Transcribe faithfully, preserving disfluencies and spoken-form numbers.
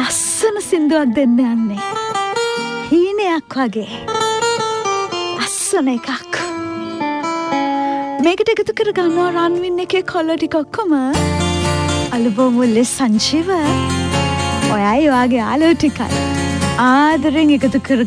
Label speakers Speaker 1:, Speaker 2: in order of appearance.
Speaker 1: ලස්සන සින්දුවක් දෙන්න යන්නේ. හීනයක් වගේ. ලස්සන එකක්. මේකට එකතු කර ගන්නවා රන්වින් එකේ කොල්ල ටික ඔක්කොම. අලුබෝ මුල්ලේ සංජීව. ඔයයි වාගේ යාළුවෝ ටිකයි. ආදරෙන් එකතු කර